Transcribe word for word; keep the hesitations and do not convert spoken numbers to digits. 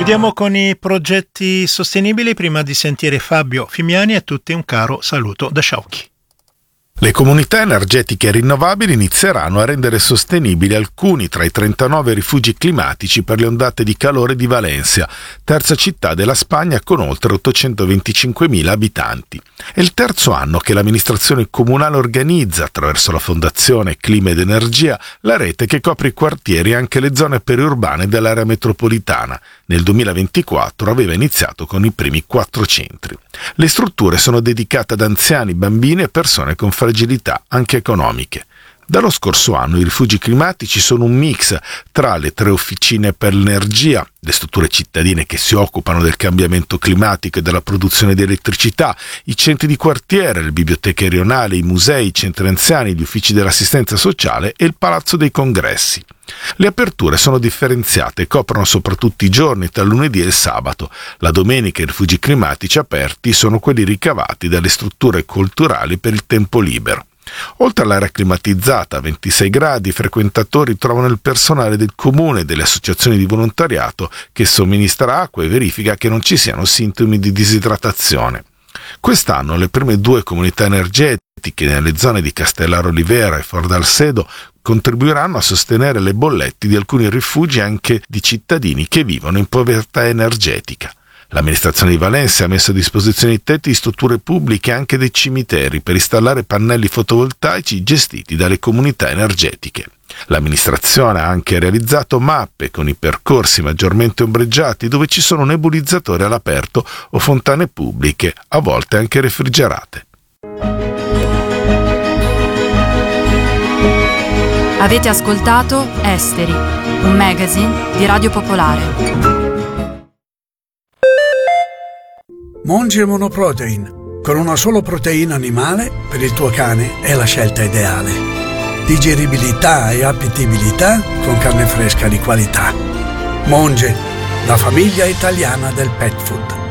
Chiudiamo con i progetti sostenibili prima di sentire Fabio Fimiani. A tutti un caro saluto da Sciauchi. Le comunità energetiche rinnovabili inizieranno a rendere sostenibili alcuni tra i trentanove rifugi climatici per le ondate di calore di Valencia, terza città della Spagna con oltre ottocentoventicinquemila abitanti. È il terzo anno che l'amministrazione comunale organizza, attraverso la Fondazione Clima ed Energia, la rete che copre i quartieri e anche le zone periurbane dell'area metropolitana. Nel duemilaventiquattro aveva iniziato con i primi quattro centri. Le strutture sono dedicate ad anziani, bambini e persone con fragilità anche economiche. Dallo scorso anno i rifugi climatici sono un mix tra le tre officine per l'energia, le strutture cittadine che si occupano del cambiamento climatico e della produzione di elettricità, i centri di quartiere, le biblioteche rionali, i musei, i centri anziani, gli uffici dell'assistenza sociale e il palazzo dei congressi. Le aperture sono differenziate e coprono soprattutto i giorni tra lunedì e il sabato. La domenica i rifugi climatici aperti sono quelli ricavati dalle strutture culturali per il tempo libero. Oltre all'area climatizzata a ventisei gradi, i frequentatori trovano il personale del comune e delle associazioni di volontariato che somministra acqua e verifica che non ci siano sintomi di disidratazione. Quest'anno le prime due comunità energetiche nelle zone di Castellaro Olivera e Fordalsedo contribuiranno a sostenere le bollette di alcuni rifugi anche di cittadini che vivono in povertà energetica. L'amministrazione di Valencia ha messo a disposizione i tetti di strutture pubbliche e anche dei cimiteri per installare pannelli fotovoltaici gestiti dalle comunità energetiche. L'amministrazione ha anche realizzato mappe con i percorsi maggiormente ombreggiati dove ci sono nebulizzatori all'aperto o fontane pubbliche, a volte anche refrigerate. Avete ascoltato Esteri, un magazine di Radio Popolare. Monge Monoprotein. Con una sola proteina animale, per il tuo cane è la scelta ideale. Digeribilità e appetibilità con carne fresca di qualità. Monge, la famiglia italiana del pet food.